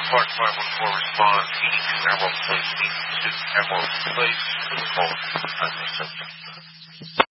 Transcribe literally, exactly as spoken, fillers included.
Park five one four respond. P D two Emerald Place. P D two Emerald Place. To the phone.